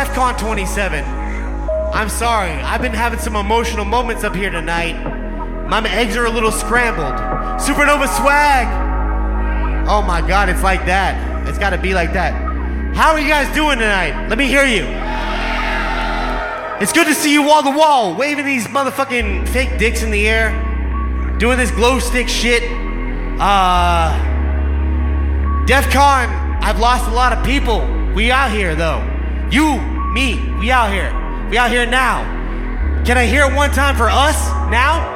DEFCON 27. I'm sorry, I've been having some emotional moments up here tonight. My eggs are a little scrambled. Supernova swag! Oh my god, it's like that. It's gotta be like that. How are you guys doing tonight? Let me hear you. It's good to see you wall to wall, waving these motherfucking fake dicks in the air, doing this glow stick shit. DEFCON, I've lost a lot of people. We out here though. You, me, we out here. We out here now. Can I hear it one time for us now?